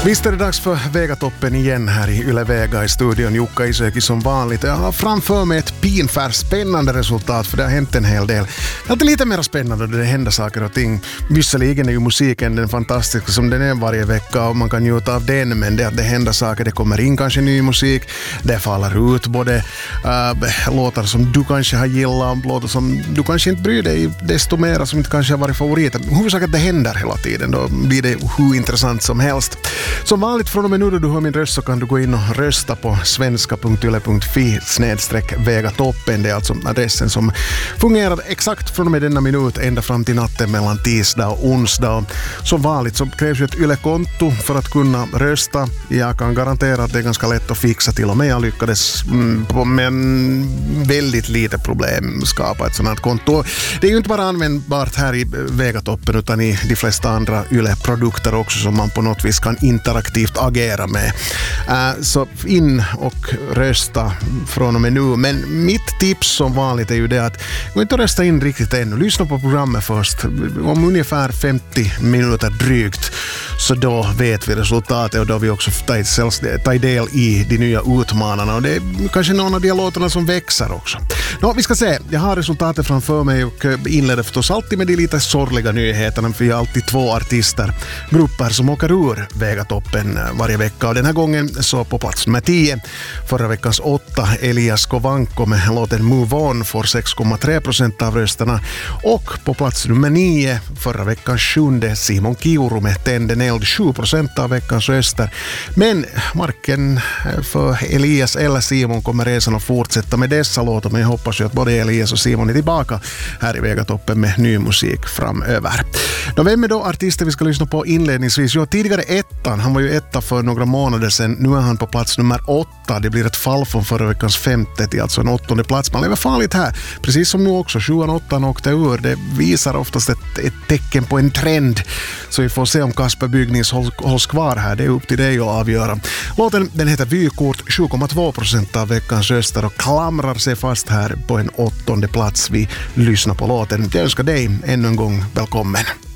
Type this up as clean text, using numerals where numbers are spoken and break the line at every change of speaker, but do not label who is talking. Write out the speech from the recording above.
Visst är det dags för Vegatoppen igen här i Yle Vega i studion. Jukka Isoki som vanligt. Jag har framför mig ett pinfärs spännande resultat, för det har hänt en hel del. Det är alltid lite mer spännande då det händer saker och ting. Visserligen är ju musiken den fantastiska som den är varje vecka och man kan njuta av den, men det att det händer saker, det kommer in kanske ny musik, det faller ut både låtar som du kanske har gillat, låtar som du kanske inte bryr dig desto mer som inte kanske har varit favoriter. Huvudsaken att det händer hela tiden, då blir det hur intressant som helst. Som vanligt från och med nu då du hör min röst så kan du gå in och rösta på svenska.yle.fi/Vegatoppen. Det är alltså adressen som fungerar exakt från och med denna minut ända fram till natten mellan tisdag och onsdag. Som vanligt så krävs ju ett Yle-konto för att kunna rösta. Jag kan garantera att det är ganska lätt att fixa, till och med jag lyckades med väldigt lite problem skapa ett sådant här konto. Det är ju inte bara användbart här i Vegatoppen utan i de flesta andra Yle-produkter också som man på något vis kan interaktivt agera med. Så in och rösta från och med nu. Men mitt tips som vanligt är ju det att gå inte rösta in riktigt ännu. Lyssna på programmet först. Om ungefär 50 minuter drygt, så då vet vi resultatet och då vi också tar del i de nya utmanarna. Och det är kanske någon av de låtarna som växer också. Vi ska se. Jag har resultatet framför mig och inleder förstås alltid med de lite sorgliga nyheterna, för jag har alltid två grupper som åker ur Vegatoppen varje vecka. Och den här gången så på plats nummer 10, förra veckans 8, Elias Kovanko med låten Move On får 6,3% av rösterna. Och på plats nummer 9, förra veckans 7, Simon Kiuru med Tänd en eld, 7% av veckans röster. Men marken för Elias eller Simon kommer resan att fortsätta med dessa låtar, men jag hoppas ju att både Elias och Simon är tillbaka här i Vegatoppen med ny musik framöver. Vem är då artisten vi ska lyssna på inledningsvis? Tidigare ettan, han var ju etta för några månader sedan, nu är han på plats nummer 8. Det blir ett fall från förra veckans 5:e till alltså en 8:e plats. Man lever farligt här, precis som nu också. 7-8 åkte ur. Det visar oftast ett tecken på en trend, så vi får se om Kasper Byggnings hålls kvar här. Det är upp till dig att avgöra. Låten, den heter Vykort, 7,2% av veckans röster och klamrar sig fast här på en 8:e plats. Vi lyssnar på låten. Jag önskar dig ännu en gång välkommen.